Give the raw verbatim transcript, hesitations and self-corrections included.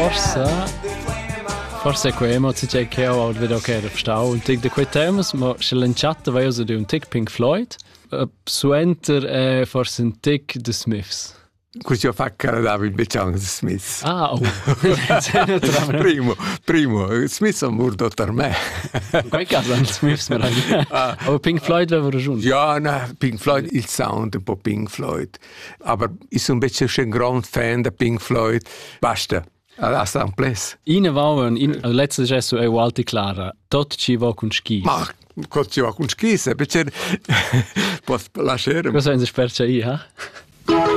forsa forse è quemo si c'è che ho vedo che era stau un tic de quei temas ma se lanciata vai usa di un tic Pink Floyd uh, su enter è forse un tic The Smiths. Questo fa cara David Becciano The Smiths. Ah, oh. primo, primo, Smiths ha morto per me. In quel caso The Smiths mi ah. Aber Pink Floyd aveva ragione. Ja, no, Pink Floyd, il sound un po' Pink Floyd. Aber io sono invece un gran fan di Pink Floyd. Basta. Alla un place. In vauen in letzte gesso è Walti Clara. Tot ci va con ski. Ma tot ci va con ski, se perché posso lasciare. Cosa in spercia i, ha?